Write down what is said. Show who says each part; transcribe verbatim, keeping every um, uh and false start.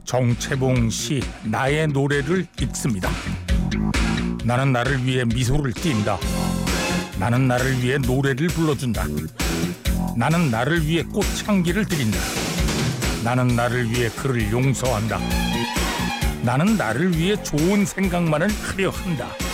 Speaker 1: 정채봉 시 나의 노래를 읽습니다. 나는 나를 위해 미소를 띈다. 나는 나를 위해 노래를 불러준다. 나는 나를 위해 꽃향기를 드린다. 나는 나를 위해 그를 용서한다. 나는 나를 위해 좋은 생각만을 하려 한다.